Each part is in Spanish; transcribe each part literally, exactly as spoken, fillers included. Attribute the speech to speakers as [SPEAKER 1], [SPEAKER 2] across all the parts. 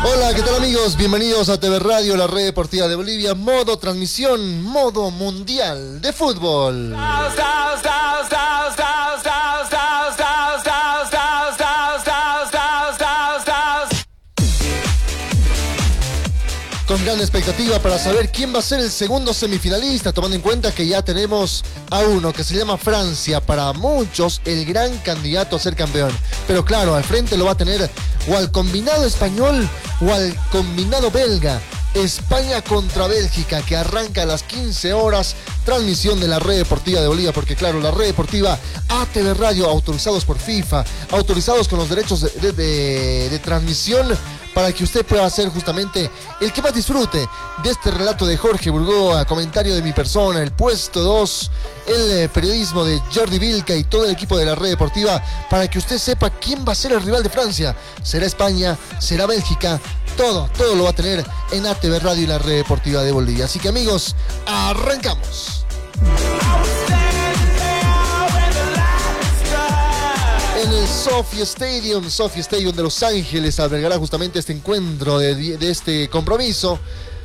[SPEAKER 1] Hola, ¿qué tal amigos? Bienvenidos a T V Radio, la red deportiva de Bolivia, modo transmisión, modo mundial de fútbol. Con gran expectativa para saber quién va a ser el segundo semifinalista, tomando en cuenta que ya tenemos a uno que se llama Francia, para muchos el gran candidato a ser campeón. Pero claro, al frente lo va a tener o al combinado español o al combinado belga. España contra Bélgica, que arranca a las quince horas, transmisión de la red deportiva de Bolivia, porque claro, la red deportiva A T V Radio, autorizados por FIFA, autorizados con los derechos de, de, de, de transmisión, para que usted pueda ser justamente el que más disfrute de este relato de Jorge Burgoa, comentario de mi persona, el puesto dos, el eh, periodismo de Jordi Vilca y todo el equipo de la red deportiva, para que usted sepa quién va a ser el rival de Francia. ¿Será España? ¿Será Bélgica? Todo, todo lo va a tener en A T V Radio y la red deportiva de Bolivia. Así que amigos, arrancamos. En el SoFi Stadium, SoFi Stadium de Los Ángeles, albergará justamente este encuentro de, de este compromiso,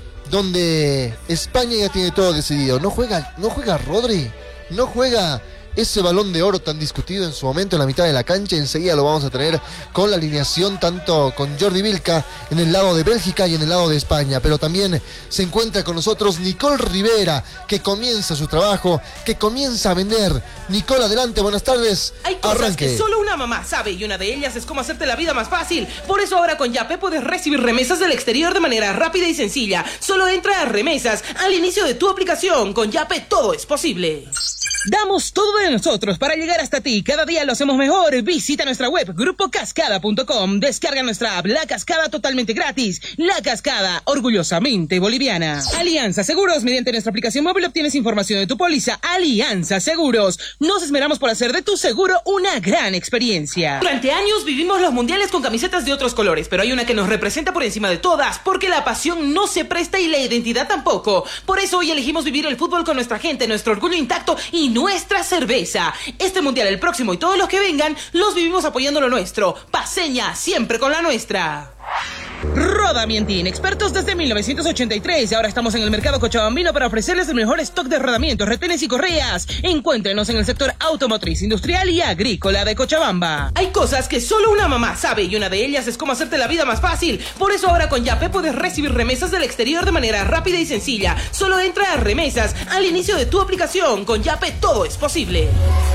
[SPEAKER 1] donde España ya tiene todo decidido. No juega, no juega Rodri, no juega ese balón de oro tan discutido en su momento en la mitad de la cancha. Enseguida lo vamos a tener con la alineación, tanto con Jordi Vilca en el lado de Bélgica y en el lado de España. Pero también se encuentra con nosotros Nicole Rivera, que comienza su trabajo, que comienza a vender. Nicole, adelante, buenas tardes.
[SPEAKER 2] Hay cosas
[SPEAKER 1] Arranque.
[SPEAKER 2] que solo una mamá sabe, y una de ellas es cómo hacerte la vida más fácil. Por eso ahora con Yape puedes recibir remesas del exterior de manera rápida y sencilla. Solo entra a remesas al inicio de tu aplicación. Con Yape todo es posible. Damos todo de nosotros para llegar hasta ti. Cada día lo hacemos mejor. Visita nuestra web grupo cascada punto com. Descarga nuestra app La Cascada totalmente gratis. La Cascada, orgullosamente boliviana. Alianza Seguros. Mediante nuestra aplicación móvil obtienes información de tu póliza. Alianza Seguros. Nos esmeramos por hacer de tu seguro una gran experiencia. Durante años vivimos los mundiales con camisetas de otros colores, pero hay una que nos representa por encima de todas, porque la pasión no se presta y la identidad tampoco. Por eso hoy elegimos vivir el fútbol con nuestra gente, nuestro orgullo intacto y nuestra cerveza. Este mundial, el próximo y todos los que vengan, los vivimos apoyando lo nuestro. Paseña, siempre con la nuestra. Rodamientin, expertos desde mil novecientos ochenta y tres. Ahora estamos en el mercado cochabambino para ofrecerles el mejor stock de rodamientos, retenes y correas. Encuéntrenos en el sector automotriz, industrial y agrícola de Cochabamba. Hay cosas que solo una mamá sabe, y una de ellas es cómo hacerte la vida más fácil. Por eso ahora con Yape puedes recibir remesas del exterior de manera rápida y sencilla. Solo entra a remesas al inicio de tu aplicación. Con Yape todo es posible.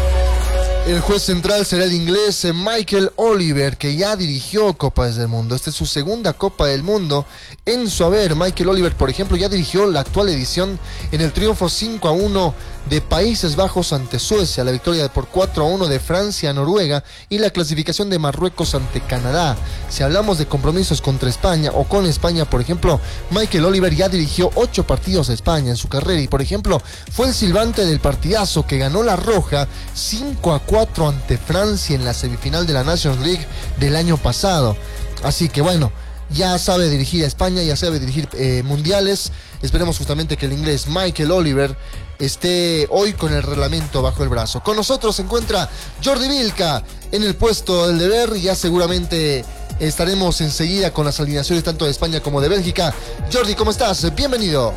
[SPEAKER 1] El juez central será el inglés Michael Oliver, que ya dirigió Copas del Mundo. Esta es su segunda Copa del Mundo en su haber. Michael Oliver, por ejemplo, ya dirigió la actual edición en el triunfo cinco a uno de Países Bajos ante Suecia, la victoria por cuatro a uno de Francia a Noruega y la clasificación de Marruecos ante Canadá. Si hablamos de compromisos contra España o con España, por ejemplo, Michael Oliver ya dirigió ocho partidos a España en su carrera y, por ejemplo, fue el silbante del partidazo que ganó la Roja cinco a cuatro ante Francia en la semifinal de la Nations League del año pasado. Así que bueno, ya sabe dirigir a España, ya sabe dirigir eh, mundiales. Esperemos justamente que el inglés Michael Oliver esté hoy con el reglamento bajo el brazo. Con nosotros se encuentra Jordi Vilca en el puesto del deber. Ya seguramente estaremos enseguida con las alineaciones tanto de España como de Bélgica. Jordi, ¿cómo estás? Bienvenido.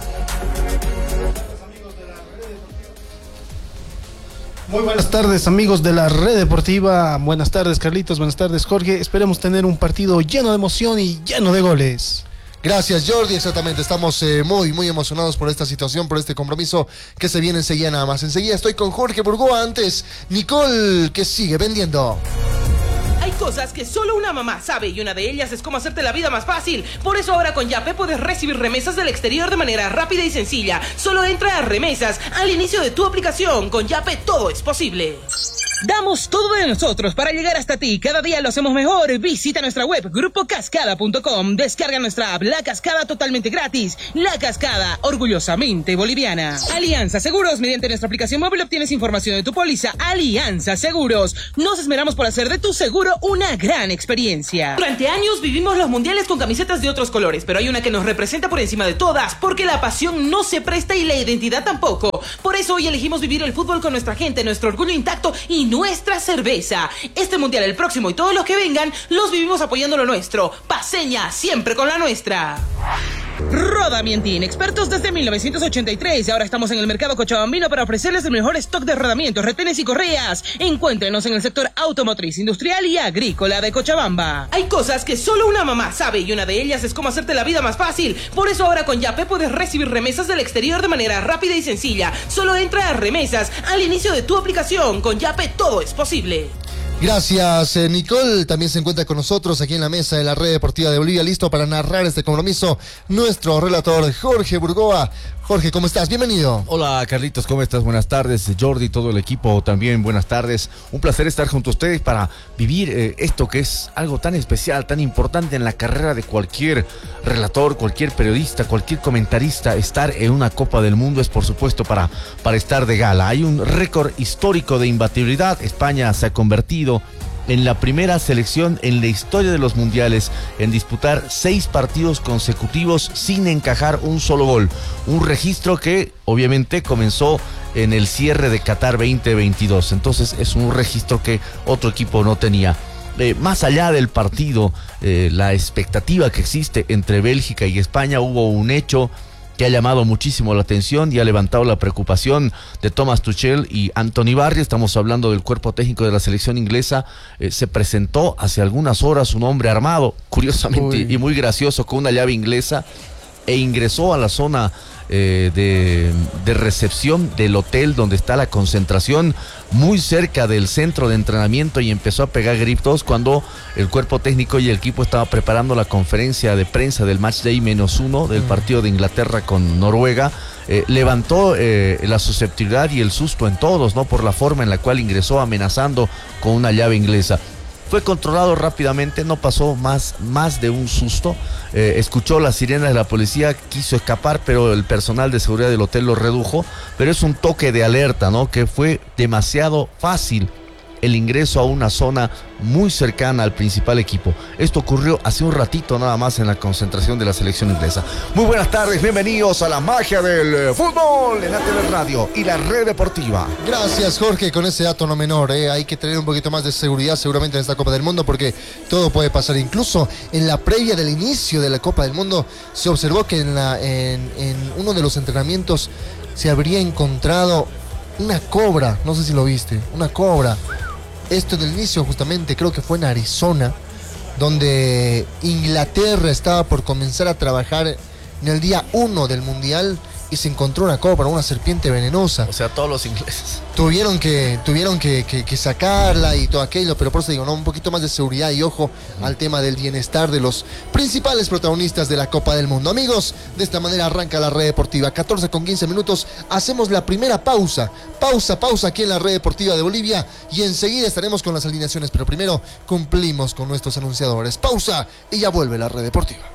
[SPEAKER 3] Muy buenas tardes, amigos de la red deportiva. Buenas tardes, Carlitos. Buenas tardes, Jorge. Esperemos tener un partido lleno de emoción y lleno de goles.
[SPEAKER 1] Gracias, Jordi. Exactamente, estamos eh, muy, muy emocionados por esta situación, por este compromiso que se viene enseguida nada más. Enseguida estoy con Jorge Burgoa. Antes, Nicole, que sigue vendiendo.
[SPEAKER 2] Hay cosas que solo una mamá sabe, y una de ellas es cómo hacerte la vida más fácil. Por eso ahora con Yape puedes recibir remesas del exterior de manera rápida y sencilla. Solo entra a remesas al inicio de tu aplicación. Con Yape todo es posible. Damos todo de nosotros para llegar hasta ti. Cada día lo hacemos mejor. Visita nuestra web grupo cascada punto com. Descarga nuestra app La Cascada totalmente gratis. La Cascada, orgullosamente boliviana. Alianza Seguros. Mediante nuestra aplicación móvil obtienes información de tu póliza. Alianza Seguros. Nos esmeramos por hacer de tu seguro una gran experiencia. Durante años vivimos los mundiales con camisetas de otros colores, pero hay una que nos representa por encima de todas, porque la pasión no se presta y la identidad tampoco. Por eso hoy elegimos vivir el fútbol con nuestra gente, nuestro orgullo intacto y y nuestra cerveza. Este mundial, el próximo y todos los que vengan, los vivimos apoyando lo nuestro. Paceña, siempre con la nuestra. Rodamientin, expertos desde mil novecientos ochenta y tres y ahora estamos en el mercado cochabambino para ofrecerles el mejor stock de rodamientos, retenes y correas. Encuéntrenos en el sector automotriz, industrial y agrícola de Cochabamba. Hay cosas que solo una mamá sabe y una de ellas es cómo hacerte la vida más fácil. Por eso ahora con Yape puedes recibir remesas del exterior de manera rápida y sencilla. Solo entra a remesas al inicio de tu aplicación. Con Yape todo es posible.
[SPEAKER 1] Gracias, eh, Nicole. También se encuentra con nosotros aquí en la mesa de la Red Deportiva de Bolivia, listo para narrar este compromiso, nuestro relator Jorge Burgoa. Jorge, ¿cómo estás? Bienvenido.
[SPEAKER 4] Hola, Carlitos, ¿cómo estás? Buenas tardes. Jordi, todo el equipo también, buenas tardes. Un placer estar junto a ustedes para vivir eh, esto que es algo tan especial, tan importante en la carrera de cualquier relator, cualquier periodista, cualquier comentarista. Estar en una Copa del Mundo es, por supuesto, para, para estar de gala. Hay un récord histórico de imbatibilidad. España se ha convertido en la primera selección en la historia de los mundiales en disputar seis partidos consecutivos sin encajar un solo gol. Un registro que obviamente comenzó en el cierre de Qatar veinte veintidós. Entonces es un registro que otro equipo no tenía. Eh, más allá del partido, eh, la expectativa que existe entre Bélgica y España, hubo un hecho que ha llamado muchísimo la atención y ha levantado la preocupación de Thomas Tuchel y Anthony Barry. Estamos hablando del cuerpo técnico de la selección inglesa. Eh, se presentó hace algunas horas un hombre armado, curiosamente Uy. y muy gracioso, con una llave inglesa, e ingresó a la zona eh, de, de recepción del hotel donde está la concentración, muy cerca del centro de entrenamiento, y empezó a pegar gritos cuando el cuerpo técnico y el equipo estaba preparando la conferencia de prensa del match day menos uno del partido de Inglaterra con Noruega. Eh, levantó eh, la susceptibilidad y el susto en todos, ¿no? Por la forma en la cual ingresó amenazando con una llave inglesa. Fue controlado rápidamente, no pasó más, más de un susto. Eh, escuchó las sirenas de la policía, quiso escapar, pero el personal de seguridad del hotel lo redujo. Pero es un toque de alerta, ¿no? Que fue demasiado fácil el ingreso a una zona muy cercana al principal equipo. Esto ocurrió hace un ratito nada más en la concentración de la selección inglesa. Muy buenas tardes, bienvenidos a la magia del fútbol en A T V Radio y la Red Deportiva.
[SPEAKER 1] Gracias, Jorge, con ese dato no menor. ¿eh? Hay que tener un poquito más de seguridad seguramente en esta Copa del Mundo, porque todo puede pasar. Incluso en la previa del inicio de la Copa del Mundo se observó que en, la, en, en uno de los entrenamientos se habría encontrado una cobra. No sé si lo viste, una cobra. Esto en el inicio justamente creo que fue en Arizona, donde Inglaterra estaba por comenzar a trabajar en el día uno del Mundial y se encontró una cobra, una serpiente venenosa.
[SPEAKER 4] O sea, todos los ingleses
[SPEAKER 1] Tuvieron que, tuvieron que, que, que sacarla y todo aquello, pero por eso digo, ¿no? Un poquito más de seguridad y ojo uh-huh. al tema del bienestar de los principales protagonistas de la Copa del Mundo. Amigos, de esta manera arranca la Red Deportiva. catorce con quince minutos, hacemos la primera pausa. Pausa, pausa aquí en la Red Deportiva de Bolivia y enseguida estaremos con las alineaciones, pero primero cumplimos con nuestros anunciadores. Pausa y ya vuelve la Red Deportiva.